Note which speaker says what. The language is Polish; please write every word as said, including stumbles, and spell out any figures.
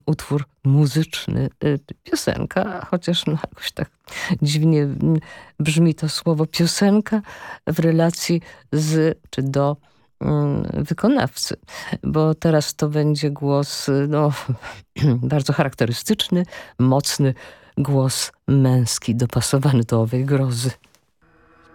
Speaker 1: utwór muzyczny, y, piosenka, chociaż no jakoś tak dziwnie mm, brzmi to słowo piosenka w relacji z czy do mm, wykonawcy, bo teraz to będzie głos y, no, bardzo charakterystyczny, mocny głos męski, dopasowany do owej grozy.